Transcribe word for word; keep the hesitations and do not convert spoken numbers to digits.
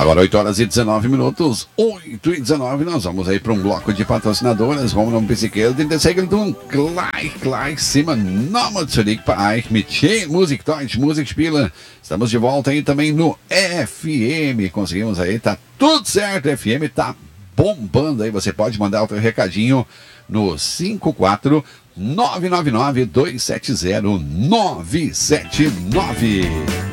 Agora oito horas e dezenove minutos, oito e dezenove, nós vamos aí para um bloco de patrocinadoras. Vamos no Psiqueiro, den Segel gleich, gleich sind wir nochmal zurück bei euch mit schön Musik, Deutsch, Musikspiele. Estamos de volta aí também no F M, conseguimos aí, tá tudo certo, F M tá bombando aí. Você pode mandar o teu recadinho no cinco quatro nove nove nove dois sete zero nove sete nove.